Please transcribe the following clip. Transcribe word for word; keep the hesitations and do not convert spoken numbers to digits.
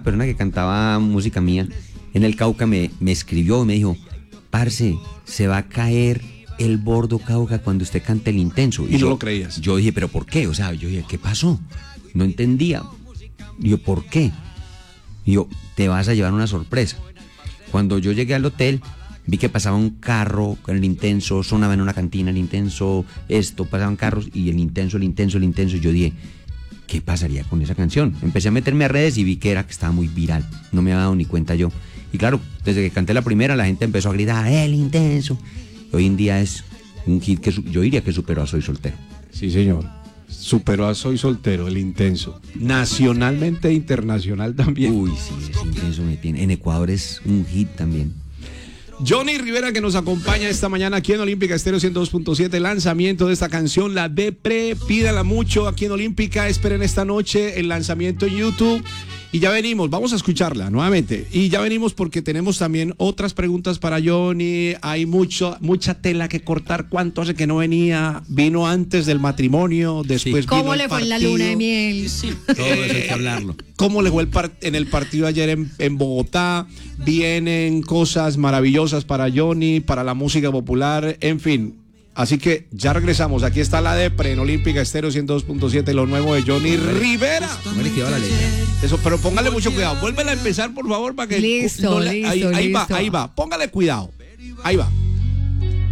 persona que cantaba música mía en el Cauca me, me escribió y me dijo, parce, se va a caer el Bordo Cauca cuando usted cante El Intenso. Y, y no yo, lo creías. Yo dije, ¿pero por qué? O sea, yo dije, ¿qué pasó? No entendía. Y yo, ¿por qué? Y yo, te vas a llevar una sorpresa. Cuando yo llegué al hotel, vi que pasaba un carro con El Intenso, sonaba en una cantina El Intenso, esto, pasaban carros y El Intenso, El Intenso, El Intenso. Y yo dije, ¿qué pasaría con esa canción? Empecé a meterme a redes y vi que era que estaba muy viral. No me había dado ni cuenta yo. Y claro, desde que canté la primera, la gente empezó a gritar, El Intenso. Hoy en día es un hit que yo diría que superó a Soy Soltero. Sí, señor. Superó a Soy Soltero, El Intenso. Nacionalmente e internacional también. Uy, sí, ese Intenso me tiene. En Ecuador es un hit también. Johnny Rivera, que nos acompaña esta mañana aquí en Olímpica Estéreo ciento dos punto siete, lanzamiento de esta canción, La Depre, pídala mucho aquí en Olímpica, esperen esta noche el lanzamiento en YouTube. Y ya venimos, vamos a escucharla nuevamente. Y ya venimos porque tenemos también otras preguntas para Johnny. Hay mucho, mucha tela que cortar. ¿Cuánto hace que no venía? Vino antes del matrimonio, después sí. vino ¿Cómo el le fue en partido. la luna de miel? Sí, todo eso hay que hablarlo. ¿Cómo le fue el par- en el partido ayer en, en Bogotá? Vienen cosas maravillosas para Johnny, para la música popular, en fin. Así que ya regresamos. Aquí está La Depre en Olímpica Estéreo ciento dos punto siete, lo nuevo de Johnny Rivera. No me quedó la letra. Eso, pero póngale mucho cuidado. Vuélvela a empezar, por favor, para que Listo, no le- listo, ahí, ahí va, listo. ahí va. Póngale cuidado. Ahí va.